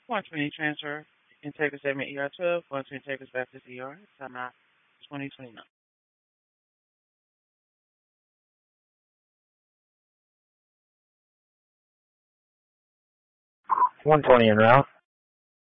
120 transfer, Integra segment ER12, 120 Integra's Baptist ER, time out 2029. 120 en route.